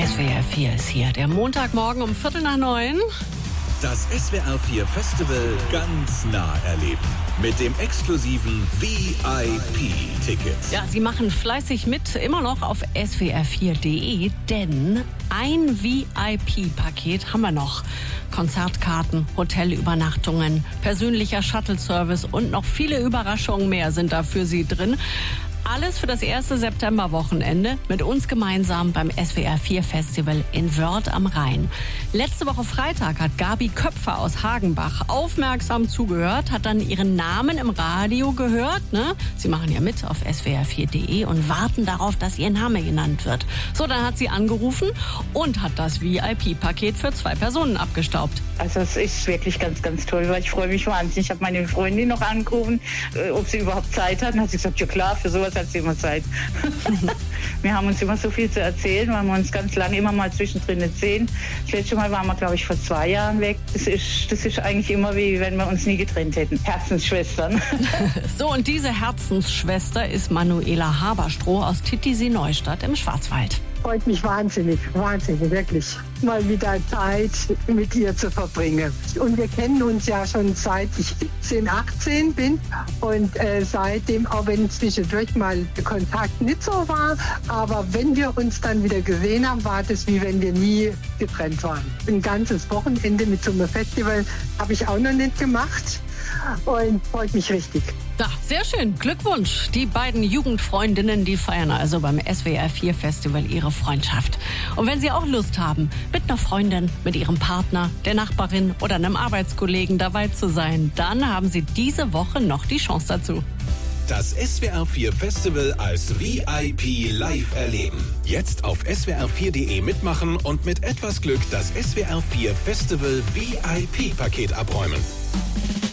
SWR 4 ist hier. Der Montagmorgen um 8:45. Das SWR 4 Festival ganz nah erleben. Mit dem exklusiven VIP-Ticket. Ja, Sie machen fleißig mit, immer noch auf swr4.de, denn ein VIP-Paket haben wir noch. Konzertkarten, Hotelübernachtungen, persönlicher Shuttle-Service und noch viele Überraschungen mehr sind da für Sie drin. Alles für das erste Septemberwochenende mit uns gemeinsam beim SWR 4 Festival in Wörth am Rhein. Letzte Woche Freitag hat Gabi Köpfer aus Hagenbach aufmerksam zugehört, hat dann ihren Namen im Radio gehört. Ne? Sie machen ja mit auf swr4.de und warten darauf, dass ihr Name genannt wird. So, dann hat sie angerufen und hat das VIP-Paket für 2 Personen abgestaubt. Also es ist wirklich ganz, ganz toll, weil ich freue mich wahnsinnig. Ich habe meine Freundin noch angerufen, ob sie überhaupt Zeit hat. Dann hat sie gesagt, ja klar, für sowas hat sie immer Zeit. Wir haben uns immer so viel zu erzählen, weil wir uns ganz lange immer mal zwischendrin nicht sehen. Das letzte Mal waren wir, glaube ich, vor 2 Jahren weg. Das ist eigentlich immer wie wenn wir uns nie getrennt hätten. Herzensschwestern. So, und diese Herzensschwester ist Manuela Haberstroh aus Titisee-Neustadt im Schwarzwald. Freut mich wahnsinnig, wirklich, mal wieder Zeit mit ihr zu verbringen. Und wir kennen uns ja schon seit ich 17, 18 bin und seitdem, auch wenn zwischendurch mal Kontakt nicht so war, aber wenn wir uns dann wieder gesehen haben, war das wie wenn wir nie getrennt waren. Ein ganzes Wochenende mit so einem Festival habe ich auch noch nicht gemacht und freut mich richtig. Ja, sehr schön. Glückwunsch. Die beiden Jugendfreundinnen, die feiern also beim SWR 4 Festival ihre Freundschaft. Und wenn Sie auch Lust haben, mit einer Freundin, mit Ihrem Partner, der Nachbarin oder einem Arbeitskollegen dabei zu sein, dann haben Sie diese Woche noch die Chance dazu. Das SWR 4 Festival als VIP live erleben. Jetzt auf swr4.de mitmachen und mit etwas Glück das SWR 4 Festival VIP-Paket abräumen.